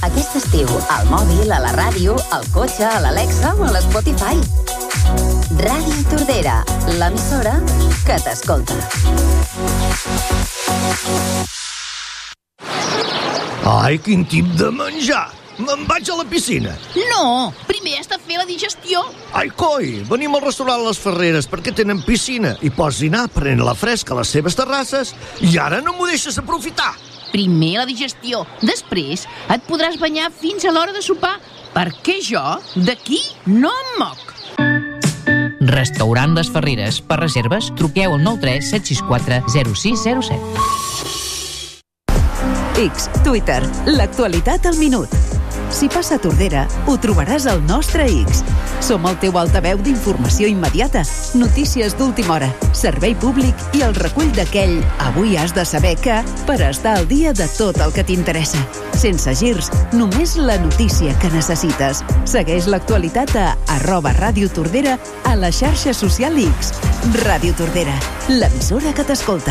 Aquest estiu, al mòbil, a la ràdio, al cotxe, a l'Alexa o a l'Spotify. Ràdio Tordera, l'emissora que t'escolta. Ai, quin tip de menjar! Me'n vaig a la piscina. No, primer has de fer la digestió. Ai, coi, venim al restaurant Les Ferreres perquè tenen piscina i pots dinar prenent la fresca a les seves terrasses i ara no m'ho deixes aprofitar. Primer la digestió, després et podràs banyar fins a l'hora de sopar, perquè jo d'aquí no em moc. Restaurant Les Ferreres. Per reserves, truqueu al 93 764 0607. X, Twitter, l'actualitat al minut. Si passa a Tordera, ho trobaràs al nostre X. Som el teu altaveu d'informació immediata, notícies d'última hora, servei públic i el recull d'aquell avui has de saber que per estar al dia de tot el que t'interessa. Sense girs, només la notícia que necessites. Segueix l'actualitat a @Ràdio Tordera a la xarxa social X. Ràdio Tordera, l'emissora que t'escolta.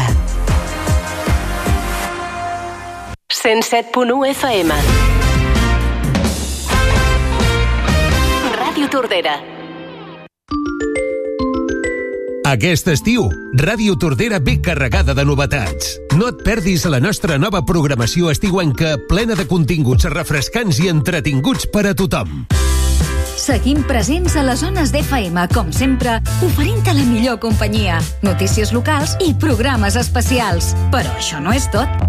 107.1 FM. Ràdio Tordera. Aquest estiu, Ràdio Tordera ve carregada de novetats. No et perdis la nostra nova programació estiuenca plena de continguts refrescants i entretinguts per a tothom. Seguim presents a les zones d'FM, com sempre, oferint-te la millor companyia, notícies locals i programes especials. Però això no és tot.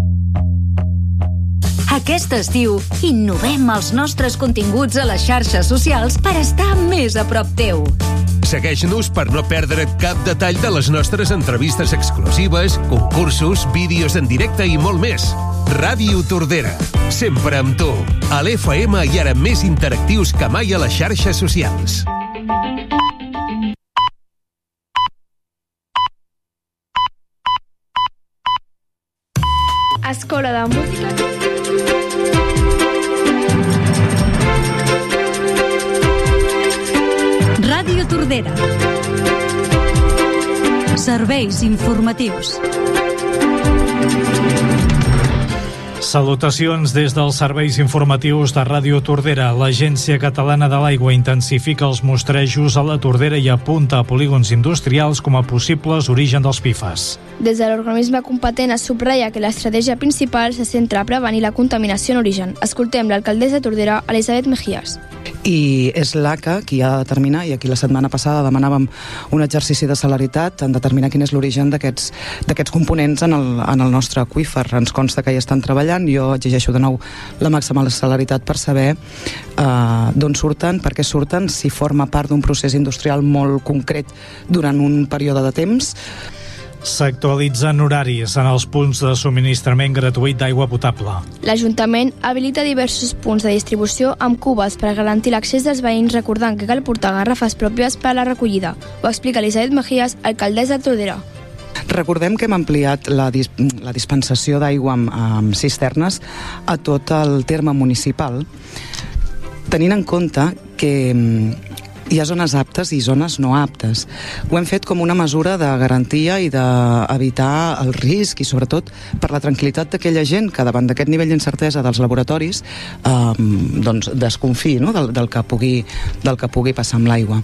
Aquest estiu, innovem els nostres continguts a les xarxes socials per estar més a prop teu. Segueix-nos per no perdre't cap detall de les nostres entrevistes exclusives, concursos, vídeos en directe i molt més. Ràdio Tordera, sempre amb tu, a l'FM i ara més interactius que mai a les xarxes socials. Escola de Música. Ràdio Tordera. Serveis informatius. Salutacions des dels serveis informatius de Ràdio Tordera. L'Agència Catalana de l'Aigua intensifica els mostrejos a la Tordera i apunta a polígons industrials com a possibles origen dels PFAS. Des de l'organisme competent es subratlla que l'estratègia principal se centra a prevenir la contaminació en origen. Escoltem l'alcaldessa de Tordera, Elisabet Mejías. I és l'ACA qui ha de determinar, i aquí la setmana passada demanàvem un exercici de celeritat en determinar quin és l'origen d'aquests components en el nostre aqüífer. Ens consta que hi estan treballant, jo exigeixo de nou la màxima celeritat per saber d'on surten, per què surten, si forma part d'un procés industrial molt concret durant un període de temps. S'actualitzen horaris en els punts de subministrament gratuït d'aigua potable. L'Ajuntament habilita diversos punts de distribució amb cubes per garantir l'accés dels veïns, recordant que cal portar garrafes pròpies per a la recollida. Ho explica Elisabet Mejías, alcaldessa de Tordera. Recordem que hem ampliat la dispensació d'aigua amb cisternes a tot el terme municipal, tenint en compte que hi ha zones aptes i zones no aptes. Ho hem fet com una mesura de garantia i d'evitar el risc i sobretot per la tranquil·litat d'aquella gent que davant d'aquest nivell d'incertesa dels laboratoris desconfiï del que pugui passar amb l'aigua.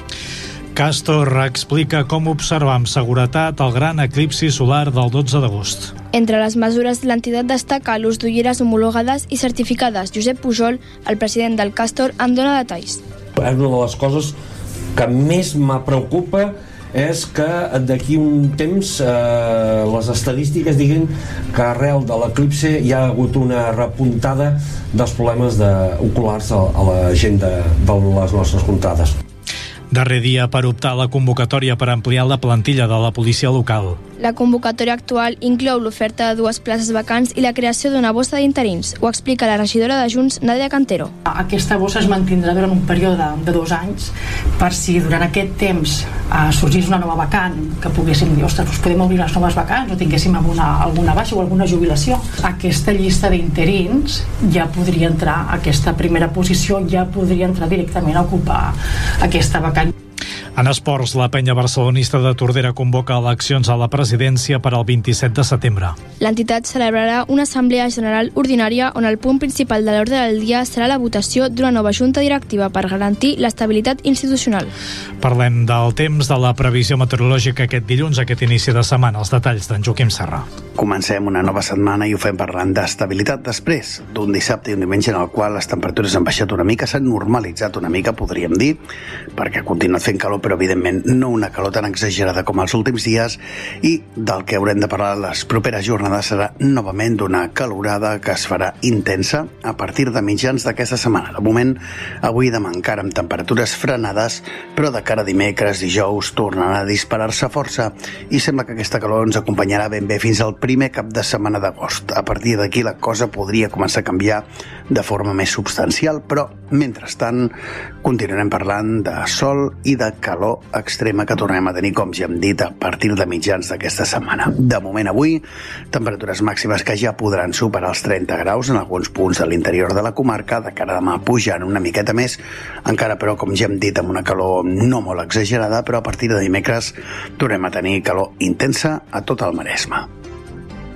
Castor explica com observar amb seguretat el gran eclipsi solar del 12 d'agost. Entre les mesures, l'entitat destaca l'ús d'ulleres homologades i certificades. Josep Pujol, el president del Castor, en dona detalls. Una de les coses que més me preocupa és que d'aquí un temps les estadístiques diguin que arrel de l'eclipsi hi ha hagut una repuntada dels problemes oculars a la gent de les nostres contrades. Darrer dia per optar a la convocatòria per ampliar la plantilla de la policia local. La convocatòria actual inclou l'oferta de 2 places vacants i la creació d'una bossa d'interins. Ho explica la regidora de Junts, Nàdia Cantero. Aquesta bossa es mantindrà durant un període de 2 anys per si durant aquest temps sorgís una nova vacant, que poguéssim dir, ostres, podem obrir les noves vacants o tinguéssim alguna baixa o alguna jubilació. Aquesta llista d'interins ja podria entrar, aquesta primera posició ja podria entrar directament a ocupar aquesta vacant. En esports, la penya barcelonista de Tordera convoca eleccions a la presidència per al 27 de setembre. L'entitat celebrarà una assemblea general ordinària on el punt principal de l'ordre del dia serà la votació d'una nova junta directiva per garantir l'estabilitat institucional. Parlem del temps, de la previsió meteorològica aquest dilluns, aquest inici de setmana. Els detalls d'en Joaquim Serra. Comencem una nova setmana i ho fem parlant d'estabilitat després d'un dissabte i un diumenge en el qual les temperatures han baixat una mica, s'han normalitzat una mica, podríem dir, perquè ha continuat fent calor, però evidentment no una calor tan exagerada com els últims dies, i del que haurem de parlar les properes jornades serà novament d'una calorada que es farà intensa a partir de mitjans d'aquesta setmana. De moment, avui i demà encara amb temperatures frenades, però de cara a dimecres, dijous, tornarà a disparar-se força i sembla que aquesta calor ens acompanyarà ben bé fins al primer cap de setmana d'agost. A partir d'aquí la cosa podria començar a canviar de forma més substancial, però mentrestant continuarem parlant de sol i de calor extrema que tornem a tenir, com ja hem dit, a partir de mitjans d'aquesta setmana. De moment avui, temperatures màximes que ja podran superar els 30 graus en alguns punts de l'interior de la comarca, de cara a demà pujant una miqueta més, encara però, com ja hem dit, amb una calor no molt exagerada, però a partir de dimecres tornem a tenir calor intensa a tot el Maresme.